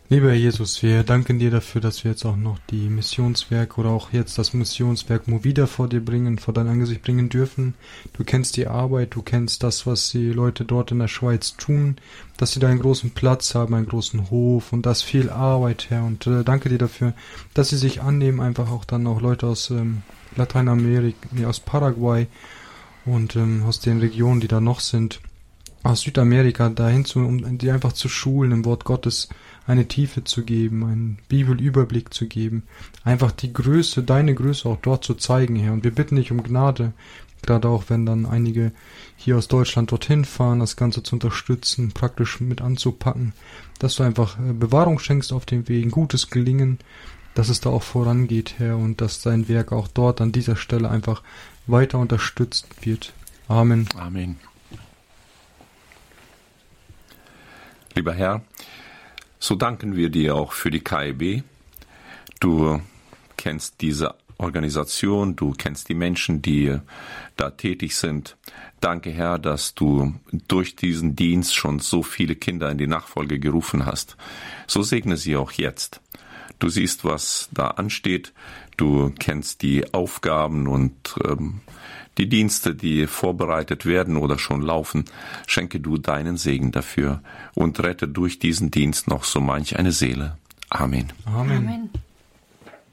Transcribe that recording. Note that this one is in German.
Lieber Herr Jesus, wir danken dir dafür, dass wir jetzt auch noch die Missionswerk oder auch jetzt das Missionswerk Movida vor dir bringen, vor dein Angesicht bringen dürfen. Du kennst die Arbeit, du kennst das, was die Leute dort in der Schweiz tun, dass sie da einen großen Platz haben, einen großen Hof und das viel Arbeit, Herr. Und danke dir dafür, dass sie sich annehmen, einfach auch dann auch Leute aus Lateinamerika, aus Paraguay und aus den Regionen, die da noch sind, aus Südamerika dahin um die einfach zu schulen, im Wort Gottes eine Tiefe zu geben, einen Bibelüberblick zu geben, einfach die Größe, deine Größe auch dort zu zeigen, Herr. Und wir bitten dich um Gnade, gerade auch wenn dann einige hier aus Deutschland dorthin fahren, das Ganze zu unterstützen, praktisch mit anzupacken, dass du einfach Bewahrung schenkst auf dem Weg, gutes Gelingen, dass es da auch vorangeht, Herr, und dass dein Werk auch dort an dieser Stelle einfach weiter unterstützt wird. Amen. Amen. Lieber Herr, so danken wir dir auch für die KIB. Du kennst diese Organisation, du kennst die Menschen, die da tätig sind. Danke, Herr, dass du durch diesen Dienst schon so viele Kinder in die Nachfolge gerufen hast. So segne sie auch jetzt. Du siehst, was da ansteht. Du kennst die Aufgaben und die Dienste, die vorbereitet werden oder schon laufen. Schenke du deinen Segen dafür und rette durch diesen Dienst noch so manch eine Seele. Amen. Amen.